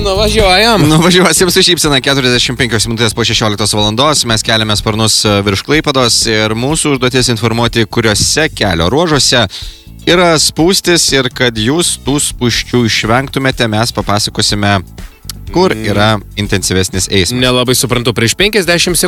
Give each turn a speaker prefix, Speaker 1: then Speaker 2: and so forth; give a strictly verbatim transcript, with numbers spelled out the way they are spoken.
Speaker 1: Nuvažiuojam.
Speaker 2: Nuvažiuosim su šypsena keturiasdešimt penkios minutės po šešioliktos valandos. Mes keliame sparnus virš Klaipėdos ir mūsų užduotis informuoti, kuriuose kelio ruožuose yra spūstis ir kad jūs tų spūsčių išvengtumėte, mes papasakosime, kur yra intensyvesnis eismas.
Speaker 1: Nelabai suprantu, prieš penkiasdešimt sekundžių